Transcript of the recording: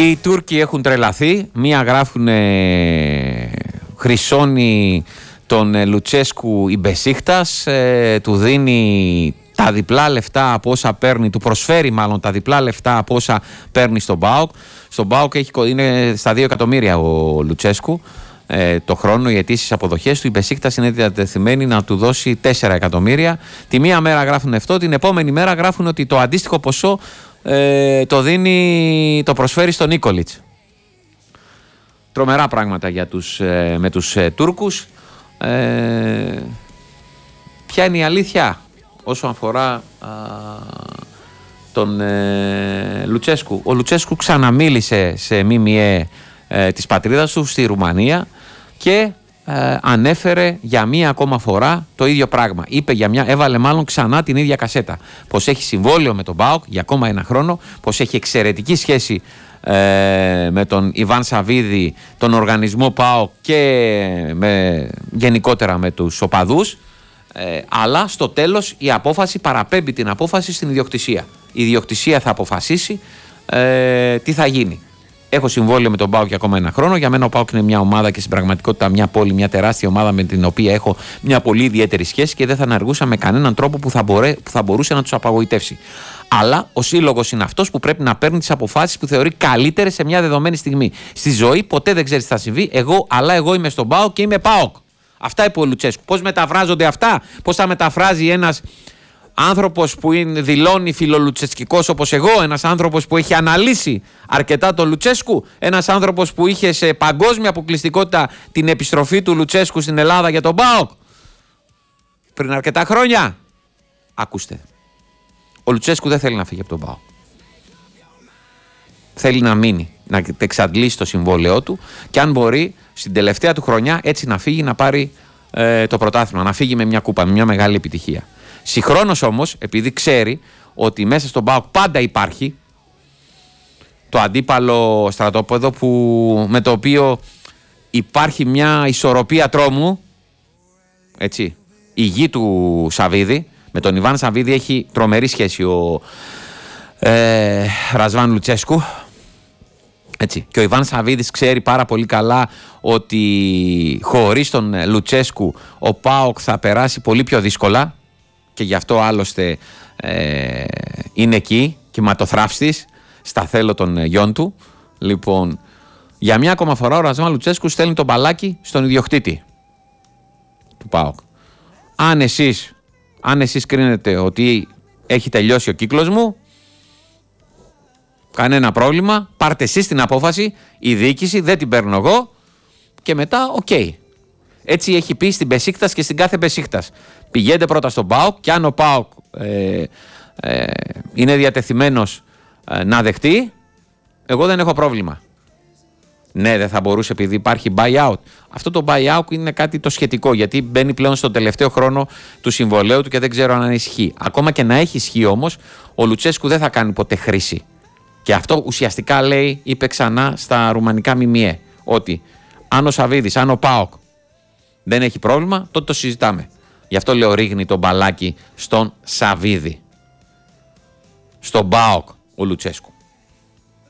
Οι Τούρκοι έχουν τρελαθεί. Μία γράφουν χρυσώνει τον Λουτσέσκου η Μπεσίκτας, του δίνει τα διπλά λεφτά από όσα παίρνει, του προσφέρει μάλλον τα διπλά λεφτά από όσα παίρνει στον ΠΑΟΚ. Στον ΠΑΟΚ είναι στα 2 εκατομμύρια ο Λουτσέσκου το χρόνο, οι αιτήσεις αποδοχές του. Η Μπεσίκτας είναι διατεθειμένη να του δώσει 4 εκατομμύρια. Τη μία μέρα γράφουν αυτό, την επόμενη μέρα γράφουν ότι το αντίστοιχο ποσό το προσφέρει στον Νίκολιτς. Τρομερά πράγματα με τους Τούρκους. Ποια είναι η αλήθεια όσον αφορά τον Λουτσέσκου? Ο Λουτσέσκου ξαναμίλησε σε ΜΜΕ της πατρίδας του στη Ρουμανία και ανέφερε για μία ακόμα φορά το ίδιο πράγμα. Έβαλε μάλλον ξανά την ίδια κασέτα. Πως έχει συμβόλαιο με τον ΠΑΟΚ για ακόμα ένα χρόνο, πως έχει εξαιρετική σχέση με τον Ιβάν Σαββίδη, τον οργανισμό ΠΑΟΚ και γενικότερα με τους οπαδούς, αλλά στο τέλος η απόφαση παραπέμπει την απόφαση στην ιδιοκτησία. Η ιδιοκτησία θα αποφασίσει τι θα γίνει. Έχω συμβόλαιο με τον ΠΑΟΚ για ακόμα ένα χρόνο. Για μένα ο ΠΑΟΚ είναι μια ομάδα και στην πραγματικότητα μια πόλη, μια τεράστια ομάδα με την οποία έχω μια πολύ ιδιαίτερη σχέση και δεν θα ενεργούσα με κανέναν τρόπο που θα μπορούσε να τους απαγοητεύσει. Αλλά ο σύλλογος είναι αυτός που πρέπει να παίρνει τις αποφάσεις που θεωρεί καλύτερες σε μια δεδομένη στιγμή. Στη ζωή ποτέ δεν ξέρεις τι θα συμβεί. Εγώ είμαι στον ΠΑΟΚ και είμαι ΠΑΟΚ. Αυτά είπε ο Λουτσέσκου. Πώς μεταφράζονται αυτά, πώς θα μεταφράζει ένας άνθρωπος που δηλώνει φιλολουτσεσκικός όπως εγώ, ένας άνθρωπος που έχει αναλύσει αρκετά τον Λουτσέσκου, ένας άνθρωπος που είχε σε παγκόσμια αποκλειστικότητα την επιστροφή του Λουτσέσκου στην Ελλάδα για τον ΠΑΟΚ πριν αρκετά χρόνια? Ακούστε, ο Λουτσέσκου δεν θέλει να φύγει από τον ΠΑΟΚ. Θέλει να μείνει, να εξαντλήσει το συμβόλαιό του και αν μπορεί στην τελευταία του χρονιά έτσι να φύγει, να πάρει το πρωτάθλημα, να φύγει με μια κούπα, με μια μεγάλη επιτυχία. Συγχρόνως όμως, επειδή ξέρει ότι μέσα στον ΠΑΟΚ πάντα υπάρχει το αντίπαλο στρατόπεδο με το οποίο υπάρχει μια ισορροπία τρόμου, έτσι, η γη του Σαββίδη, με τον Ιβάν Σαββίδη έχει τρομερή σχέση ο Ρασβάν Λουτσέσκου, έτσι. Και ο Ιβάν Σαββίδης ξέρει πάρα πολύ καλά ότι χωρίς τον Λουτσέσκου ο ΠΑΟΚ θα περάσει πολύ πιο δύσκολα και γι' αυτό άλλωστε είναι εκεί κυματοθράφστης στα θέλω των γιών του. Λοιπόν, για μια ακόμα φορά ο Ρασβάν Λουτσέσκου στέλνει τον μπαλάκι στον ιδιοκτήτη του ΠΑΟΚ. Αν εσείς κρίνετε ότι έχει τελειώσει ο κύκλος μου, κανένα πρόβλημα, πάρτε εσείς την απόφαση, η διοίκηση, δεν την παίρνω εγώ και μετά οκ. Έτσι έχει πει στην Μπεσίκτας και στην κάθε Μπεσίκτας. Πηγαίνετε πρώτα στον ΠΑΟΚ και αν ο ΠΑΟΚ είναι διατεθειμένος να δεχτεί, εγώ δεν έχω πρόβλημα. Ναι, δεν θα μπορούσε επειδή υπάρχει buyout. Αυτό το buyout είναι κάτι το σχετικό, γιατί μπαίνει πλέον στον τελευταίο χρόνο του συμβολαίου του και δεν ξέρω αν ισχύει. Ακόμα και να έχει ισχύει όμως, ο Λουτσέσκου δεν θα κάνει ποτέ χρήση. Και αυτό ουσιαστικά είπε ξανά στα ρουμανικά ΜΜΕ, ότι αν ο Σαββίδης, αν ο ΠΑΟΚ δεν έχει πρόβλημα, τότε το συζητάμε. Γι' αυτό λέω ρίχνει τον μπαλάκι στον Σαββίδη. Στον ΠΑΟΚ ο Λουτσέσκου.